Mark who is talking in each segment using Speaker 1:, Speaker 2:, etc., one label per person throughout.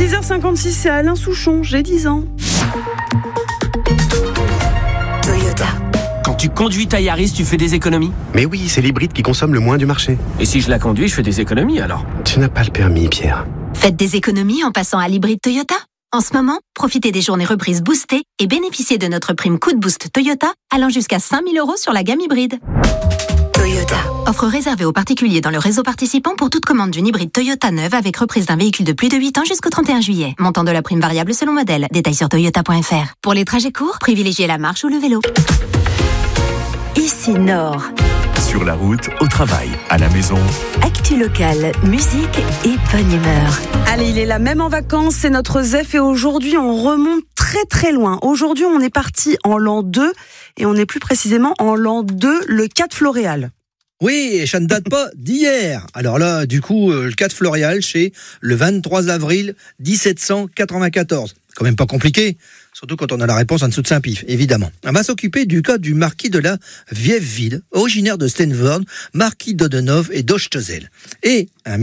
Speaker 1: 6h56, c'est Alain Souchon, j'ai 10 ans.
Speaker 2: Toyota.
Speaker 3: Quand tu conduis ta Yaris, tu fais des économies ?
Speaker 4: Mais oui, c'est l'hybride qui consomme le moins du marché.
Speaker 3: Et si je la conduis, je fais des économies alors ?
Speaker 4: Tu n'as pas le permis, Pierre.
Speaker 2: Faites des économies en passant à l'hybride Toyota. En ce moment, profitez des journées reprises boostées et bénéficiez de notre prime Coup de Boost Toyota allant jusqu'à 5 000 € sur la gamme hybride. Toyota. Offre réservée aux particuliers dans le réseau participant pour toute commande d'une hybride Toyota neuve avec reprise d'un véhicule de plus de 8 ans jusqu'au 31 juillet. Montant de la prime variable selon modèle. Détails sur toyota.fr. Pour les trajets courts, privilégiez la marche ou le vélo. Ici Nord.
Speaker 5: Sur la route, au travail, à la maison.
Speaker 2: Actu locale, musique et bonne humeur.
Speaker 1: Allez, il est là, même en vacances, c'est notre Zef et aujourd'hui on remonte très très loin. Aujourd'hui on est parti en l'an 2 et on est plus précisément en l'an 2, le 4 Floréal.
Speaker 6: Oui, et ça ne date pas d'hier. Alors là, du coup, le 4 Floréal, c'est le 23 avril 1794. Quand même pas compliqué, surtout quand on a la réponse en dessous de Saint-Pif, évidemment. On va s'occuper du cas du marquis de la Vieveville, originaire de Steenvoorde, marquis d'Odenove et d'Ochtesel. Et, en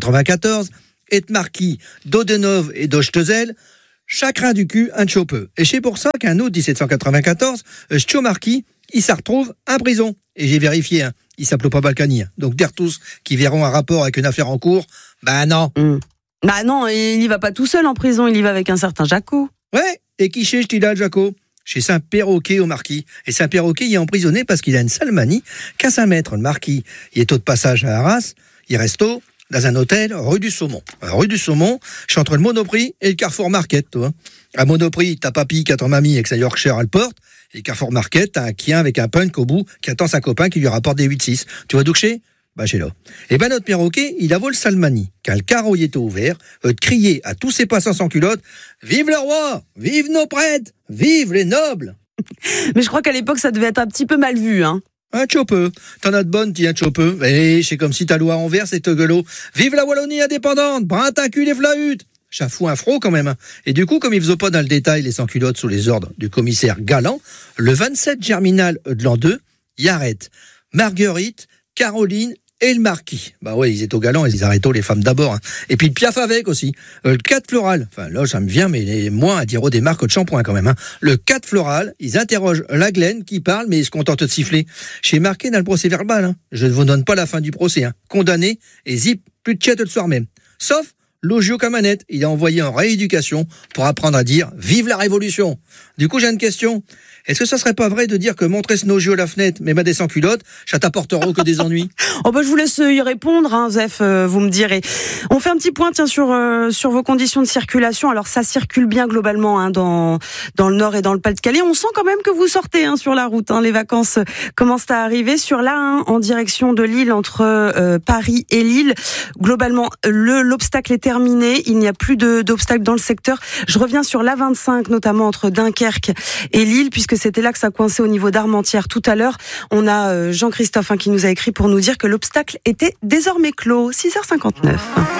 Speaker 6: 1794, est marquis d'Odenove et d'Ochtesel, chacun du cul un chopeux. Et c'est pour ça qu'en août 1794, ce marquis, il se retrouve en prison. Et j'ai vérifié, il s'appelle pas Balkany. Donc, dire tous qui verront un rapport avec une affaire en cours, bah non.
Speaker 1: Bah non, il n'y va pas tout seul en prison, il y va avec un certain Jaco.
Speaker 6: Ouais, et qui chez Stila Jaco ? Chez Saint-Perroquet au marquis. Et Saint-Perroquet, il est emprisonné parce qu'il a une sale manie. Qu'à Saint-Maître, le marquis, il est au de passage à Arras, il reste dans un hôtel rue du Saumon. Rue du Saumon, je suis entre le Monoprix et le Carrefour Market, toi. À Monoprix, t'as papy qui attend mamie avec sa Yorkshire à le porte. Et Carrefour Market, t'as un quien avec un punk au bout qui attend sa copain qui lui rapporte des 8-6. Tu vois d'où que c'est ? Bah, chez là. Et ben, notre perroquet, il a volé le salmanie. Quand le carreau y était ouvert, de crier à tous ses passants sans culotte, vive le roi! Vive nos prêtres! Vive les nobles!
Speaker 1: Mais je crois qu'à l'époque, ça devait être un petit peu mal vu, hein.
Speaker 6: Un chopeux. T'en as de bonnes, t'y as un chopeux. Eh, c'est comme si ta loi Anvers, c'est te gueulot. Vive la Wallonie indépendante! Brun ta cul les flahutes! Ça fout un froid quand même. Et du coup, comme il faisait pas dans le détail les sans-culottes sous les ordres du commissaire Galland, le 27 germinal de l'an 2, il arrête Marguerite, Caroline et le marquis. Bah ouais, ils étaient au galant, ils arrêtaient les femmes d'abord. Le Piaf avec aussi. Le 4 Floral. Enfin, là, ça me vient, mais moins à dire des marques de shampoing quand même. Le 4 Floral, ils interrogent la Glen qui parle, mais ils se contentent de siffler. J'ai marqué dans le procès verbal. Je ne vous donne pas la fin du procès. Condamné et zip, plus de chat le soir même. Sauf Logio Camanette, il a envoyé en rééducation pour apprendre à dire « Vive la Révolution !» Du coup, j'ai une question. Est-ce que ça serait pas vrai de dire que montrer ce Nogio à la fenêtre, mais des sans-culottes, ça t'apportera que des ennuis ?
Speaker 1: Oh bah je vous laisse y répondre, Zef, vous me direz. On fait un petit point sur vos conditions de circulation. Alors ça circule bien globalement dans le Nord et dans le Pas-de-Calais. On sent quand même que vous sortez sur la route. Les vacances commencent à arriver. Sur l'A1 en direction de Lille entre Paris et Lille. Globalement, l'obstacle est terminé. Il n'y a plus d'obstacle dans le secteur. Je reviens sur l'A25, notamment entre Dunkerque et Lille, puisque c'était là que ça coinçait au niveau d'Armentières tout à l'heure. On a Jean-Christophe qui nous a écrit pour nous dire que l'obstacle était désormais clos. 6h59.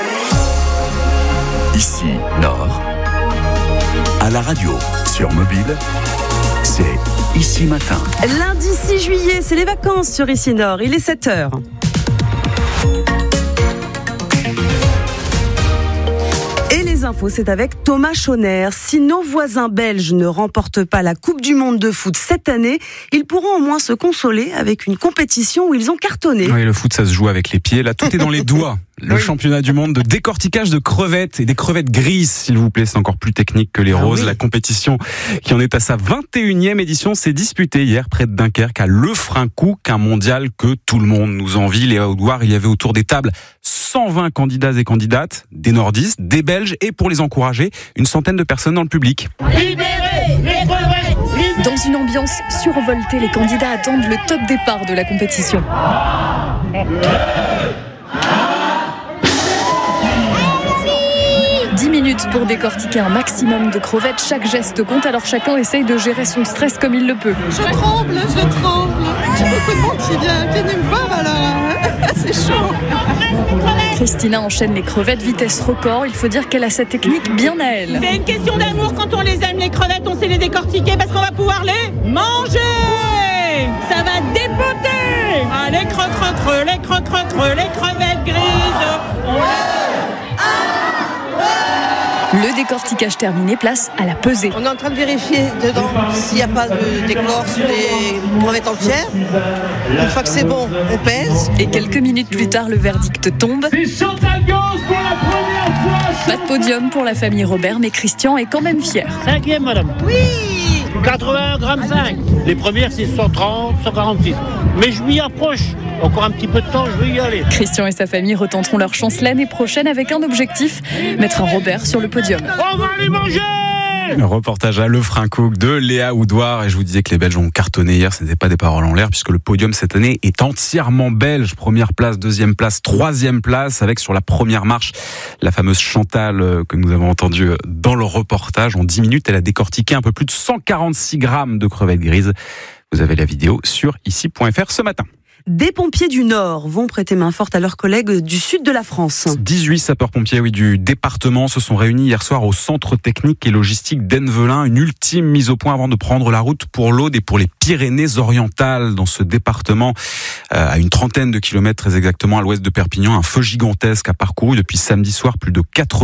Speaker 5: Ici, Nord. À la radio, sur mobile, c'est Ici Matin.
Speaker 1: Lundi 6 juillet, c'est les vacances sur Ici Nord. Il est 7h. Les infos, c'est avec Thomas Chauner. Si nos voisins belges ne remportent pas la Coupe du Monde de foot cette année, ils pourront au moins se consoler avec une compétition où ils ont cartonné.
Speaker 7: Oui, le foot, ça se joue avec les pieds. Là, tout est dans les doigts. Le championnat du monde de décortiquage de crevettes et des crevettes grises, s'il vous plaît. C'est encore plus technique que les roses. La compétition qui en est à sa 21e édition s'est disputée hier près de Dunkerque à Lefrancouc, un mondial que tout le monde nous envie. Les Hauts-de-Loire, il y avait autour des tables 120 candidats et candidates, des nordistes, des belges et pour les encourager, une centaine de personnes dans le public.
Speaker 8: Libérez les crevettes!
Speaker 9: Dans une ambiance survoltée, les candidats attendent le top départ de la compétition. 10 minutes pour décortiquer un maximum de crevettes. Chaque geste compte, alors chacun essaye de gérer son stress comme il le peut.
Speaker 10: Je tremble. J'ai beaucoup de monde qui vient me voir, alors c'est chaud.
Speaker 9: Christina enchaîne les crevettes, vitesse record. Il faut dire qu'elle a sa technique bien à elle.
Speaker 8: C'est une question d'amour quand on les aime, les crevettes, on sait les décortiquer parce qu'on va pouvoir les manger. Ça va dépoter. Ah, les les crevettes grises.
Speaker 9: Le décortiquage terminé, place à la pesée.
Speaker 10: On est en train de vérifier dedans s'il n'y a pas d'écorce ou des crevettes entières. Une fois que c'est bon, on pèse.
Speaker 9: Et quelques minutes plus tard, le verdict tombe.
Speaker 11: C'est Chantal Gauss pour la première fois.
Speaker 9: Pas de podium pour la famille Robert, mais Christian est quand même fier.
Speaker 11: 5e, madame.
Speaker 10: Oui.
Speaker 11: 81 grammes 5. Les premières, c'est 130, 146. Mais je m'y approche. Encore un petit peu de temps, je vais y aller.
Speaker 9: Christian et sa famille retenteront leur chance l'année prochaine avec un objectif, mettre un Robert sur le podium.
Speaker 11: On va aller manger!
Speaker 7: Le reportage à Lefrancouc de Léa Oudoir. Et je vous disais que les Belges ont cartonné hier. Ce n'était pas des paroles en l'air puisque le podium cette année est entièrement belge. Première place, deuxième place, troisième place avec sur la première marche la fameuse Chantal que nous avons entendue dans le reportage. En 10 minutes, elle a décortiqué un peu plus de 146 grammes de crevettes grises. Vous avez la vidéo sur ici.fr ce matin.
Speaker 1: Des pompiers du Nord vont prêter main forte à leurs collègues du sud de la France.
Speaker 7: 18 sapeurs-pompiers du département se sont réunis hier soir au centre technique et logistique d'Envelin. Une ultime mise au point avant de prendre la route pour l'Aude et pour les Pyrénées-Orientales. Dans ce département, à une trentaine de kilomètres très exactement à l'ouest de Perpignan, un feu gigantesque a parcouru depuis samedi soir plus de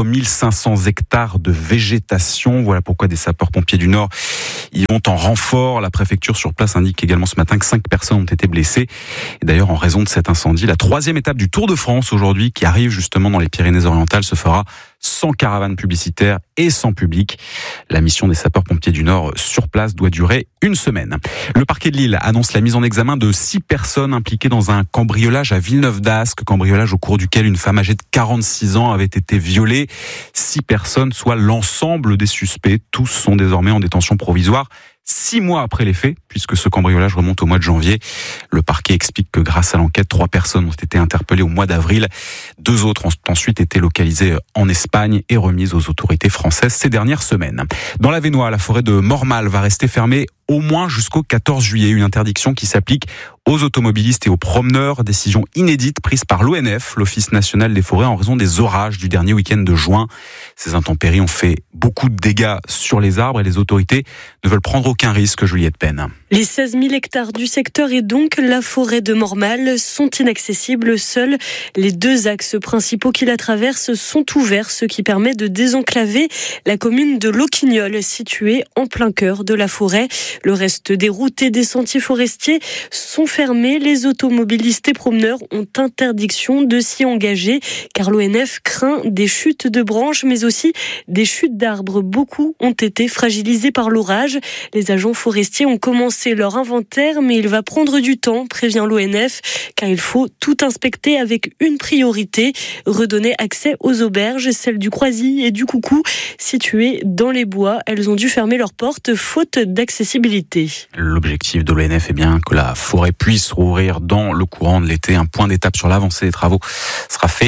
Speaker 7: 4500 hectares de végétation. Voilà pourquoi des sapeurs-pompiers du Nord y vont en renfort. La préfecture sur place indique également ce matin que 5 personnes ont été blessées. Et d'ailleurs, en raison de cet incendie, la 3e étape du Tour de France aujourd'hui, qui arrive justement dans les Pyrénées-Orientales, se fera sans caravane publicitaire et sans public. La mission des sapeurs-pompiers du Nord sur place doit durer une semaine. Le parquet de Lille annonce la mise en examen de 6 personnes impliquées dans un cambriolage à Villeneuve d'Ascq, cambriolage au cours duquel une femme âgée de 46 ans avait été violée. 6 personnes, soit l'ensemble des suspects. Tous sont désormais en détention provisoire. 6 mois après les faits, puisque ce cambriolage remonte au mois de janvier. Le parquet explique que grâce à l'enquête, 3 personnes ont été interpellées au mois d'avril. 2 autres ont ensuite été localisées en Espagne et remises aux autorités françaises ces dernières semaines. Dans l'Avesnois, la forêt de Mormal va rester fermée au moins jusqu'au 14 juillet. Une interdiction qui s'applique aux automobilistes et aux promeneurs. Décision inédite prise par l'ONF, l'Office national des forêts, en raison des orages du dernier week-end de juin. Ces intempéries ont fait beaucoup de dégâts sur les arbres et les autorités ne veulent prendre aucun risque, Juliette Penn.
Speaker 12: Les 16 000 hectares du secteur et donc la forêt de Mormal sont inaccessibles. Seuls les 2 axes principaux qui la traversent sont ouverts, ce qui permet de désenclaver la commune de Loquignol, située en plein cœur de la forêt. Le reste des routes et des sentiers forestiers sont fermés. Les automobilistes et promeneurs ont interdiction de s'y engager car l'ONF craint des chutes de branches mais aussi des chutes d'arbres. Beaucoup ont été fragilisés par l'orage. Les agents forestiers ont commencé leur inventaire mais il va prendre du temps, prévient l'ONF, car il faut tout inspecter avec une priorité, redonner accès aux auberges, celles du Croisy et du Coucou, situées dans les bois. Elles ont dû fermer leurs portes faute d'accessibilité.
Speaker 7: L'objectif de l'ONF est bien que la forêt puisse rouvrir dans le courant de l'été. Un point d'étape sur l'avancée des travaux sera fait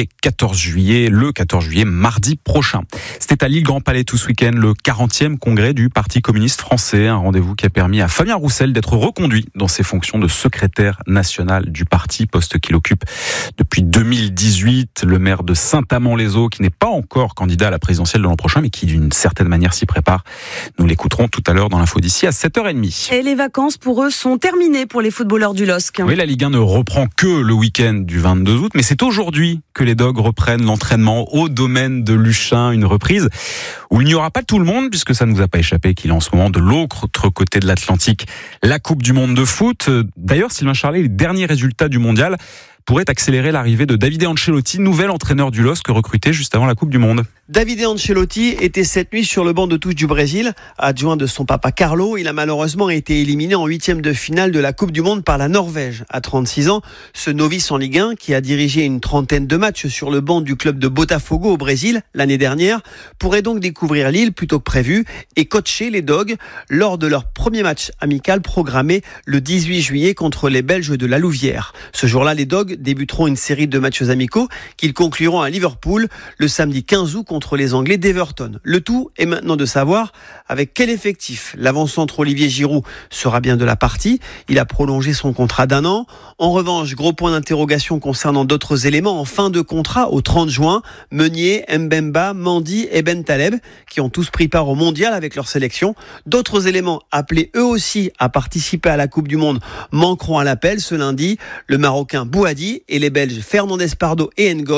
Speaker 7: le 14 juillet, mardi prochain. C'était à Lille Grand Palais tout ce week-end, le 40e congrès du Parti communiste français. Un rendez-vous qui a permis à Fabien Roussel d'être reconduit dans ses fonctions de secrétaire national du parti, poste qu'il occupe depuis 2018. Le maire de Saint-Amand-les-Eaux, qui n'est pas encore candidat à la présidentielle de l'an prochain, mais qui d'une certaine manière s'y prépare. Nous l'écouterons tout à l'heure dans l'info d'ici à 7h30.
Speaker 1: Et les vacances pour eux sont terminées pour les footballeurs du LOSC.
Speaker 7: Oui, la Ligue 1 ne reprend que le week-end du 22 août, mais c'est aujourd'hui que les Dogs reprennent l'entraînement au domaine de Luchin, une reprise où il n'y aura pas tout le monde, puisque ça ne nous a pas échappé qu'il est en ce moment de l'autre côté de l'Atlantique la Coupe du Monde de foot. D'ailleurs, Sylvain Charlet, les derniers résultats du mondial pourraient accélérer l'arrivée de Davide Ancelotti, nouvel entraîneur du LOSC recruté juste avant la Coupe du Monde.
Speaker 13: Davide Ancelotti était cette nuit sur le banc de touche du Brésil, adjoint de son papa Carlo. Il a malheureusement été éliminé en 8e de finale de la Coupe du Monde par la Norvège. À 36 ans, ce novice en Ligue 1, qui a dirigé une trentaine de matchs sur le banc du club de Botafogo au Brésil l'année dernière, pourrait donc découvrir Lille plutôt que prévu et coacher les Dogs lors de leur premier match amical programmé le 18 juillet contre les Belges de la Louvière. Ce jour-là, les Dogs débuteront une série de matchs amicaux qu'ils concluront à Liverpool le samedi 15 août contre les Anglais d'Everton. Le tout est maintenant de savoir avec quel effectif l'avant-centre Olivier Giroud sera bien de la partie. Il a prolongé son contrat d'1 an. En revanche, gros point d'interrogation concernant d'autres éléments en fin de contrat au 30 juin. Meunier, Mbemba, Mendy et Ben Taleb, qui ont tous pris part au mondial avec leur sélection. D'autres éléments appelés eux aussi à participer à la Coupe du Monde manqueront à l'appel ce lundi. Le Marocain Bouhaddi et les Belges Fernandez Pardo et Ngoy,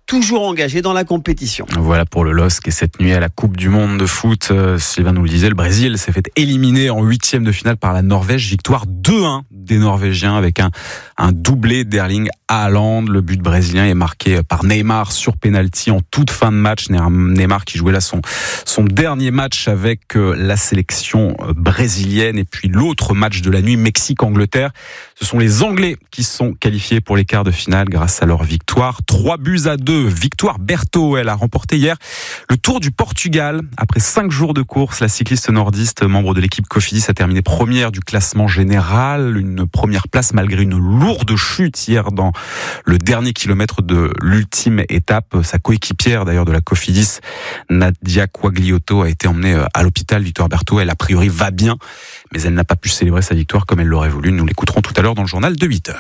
Speaker 13: toujours engagé dans la compétition.
Speaker 7: Voilà pour le LOSC et cette nuit à la Coupe du Monde de foot. Sylvain nous le disait, le Brésil s'est fait éliminer en 8e de finale par la Norvège. Victoire 2-1 des Norvégiens avec un doublé d'Erling Haaland. Le but brésilien est marqué par Neymar sur penalty en toute fin de match. Neymar qui jouait là son dernier match avec la sélection brésilienne. Et puis l'autre match de la nuit, Mexique-Angleterre. Ce sont les Anglais qui sont qualifiés pour les quarts de finale grâce à leur victoire. 3-2. Victoire Berthaud, elle a remporté hier le Tour du Portugal. Après 5 jours de course, la cycliste nordiste, membre de l'équipe Cofidis, a terminé première du classement général. Une première place malgré une lourde chute hier dans le dernier kilomètre de l'ultime étape. Sa coéquipière d'ailleurs de la Cofidis, Nadia Quagliotto, a été emmenée à l'hôpital. Victoire Berthaud, elle a priori va bien, mais elle n'a pas pu célébrer sa victoire comme elle l'aurait voulu. Nous l'écouterons tout à l'heure dans le journal de 8h.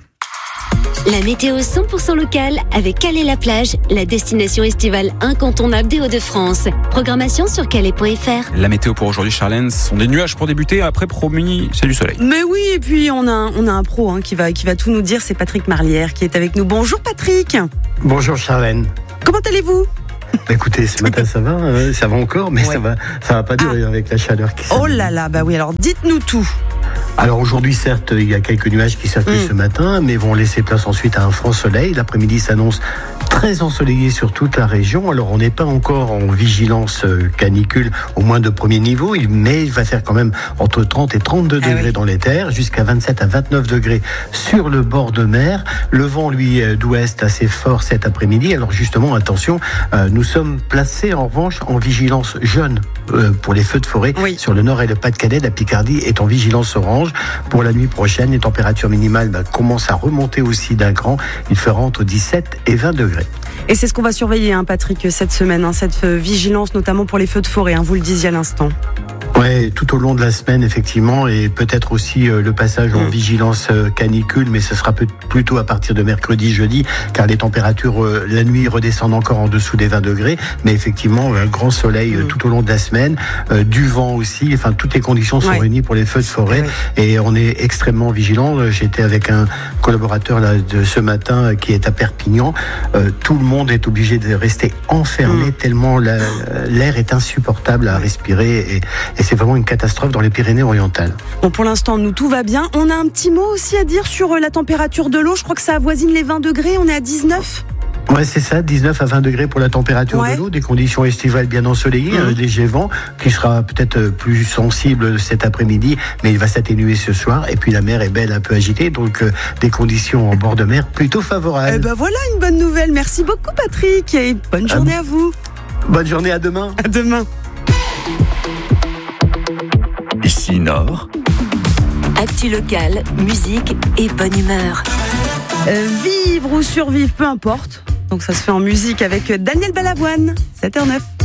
Speaker 14: La météo 100% locale avec Calais-la-Plage, la destination estivale incontournable des Hauts-de-France. Programmation sur calais.fr.
Speaker 7: La météo pour aujourd'hui, Charlène, ce sont des nuages pour débuter. Après, promis, c'est du soleil.
Speaker 1: Mais oui, et puis on a un pro qui va tout nous dire. C'est Patrick Marlière qui est avec nous. Bonjour Patrick.
Speaker 15: Bonjour Charlène.
Speaker 1: Comment allez-vous ?
Speaker 15: Écoutez, ce matin ça va encore, mais ça va pas durer avec la chaleur qui s'amène.
Speaker 1: Oh là là, bah oui, alors dites-nous tout.
Speaker 15: Alors aujourd'hui, certes, il y a quelques nuages qui circulent ce matin, mais vont laisser place ensuite à un franc soleil. L'après-midi s'annonce très ensoleillé sur toute la région. Alors on n'est pas encore en vigilance canicule, au moins de premier niveau, mais il va faire quand même entre 30 et 32 degrés dans les terres, jusqu'à 27 à 29 degrés sur le bord de mer. Le vent, lui, d'ouest assez fort cet après-midi. Alors justement, attention, nous sommes placés en revanche en vigilance jaune pour les feux de forêt sur le nord et le Pas-de-Calais. La Picardie est en vigilance orange. Pour la nuit prochaine, les températures minimales commencent à remonter aussi d'un cran. Il fera entre 17 et 20 degrés.
Speaker 1: Et c'est ce qu'on va surveiller, Patrick, cette semaine, cette vigilance, notamment pour les feux de forêt, vous le disiez à l'instant.
Speaker 15: Ouais, tout au long de la semaine, effectivement, et peut-être aussi le passage en vigilance canicule, mais ce sera plutôt à partir de mercredi, jeudi, car les températures la nuit redescendent encore en dessous des 20 degrés, mais effectivement, un grand soleil tout au long de la semaine, du vent aussi, enfin, toutes les conditions sont réunies pour les feux de forêt, et on est extrêmement vigilant. J'étais avec un collaborateur là, de ce matin qui est à Perpignan. Tout le monde est obligé de rester enfermé tellement l'air est insupportable à respirer, et c'est vraiment une catastrophe dans les Pyrénées-Orientales.
Speaker 1: Bon, pour l'instant, nous, tout va bien. On a un petit mot aussi à dire sur la température de l'eau. Je crois que ça avoisine les 20 degrés. On est à 19.
Speaker 15: Ouais, c'est ça, 19 à 20 degrés pour la température de l'eau, des conditions estivales bien ensoleillées, un léger vent qui sera peut-être plus sensible cet après-midi, mais il va s'atténuer ce soir. Et puis la mer est belle, un peu agitée, donc des conditions en bord de mer plutôt favorables.
Speaker 1: Eh ben voilà une bonne nouvelle. Merci beaucoup Patrick et bonne journée à vous.
Speaker 15: Bonne journée, à demain.
Speaker 1: À demain.
Speaker 5: Ici Nord.
Speaker 14: Actu locale, musique et bonne humeur.
Speaker 1: Vivre ou survivre, peu importe. Donc ça se fait en musique avec Daniel Balavoine, 7h09.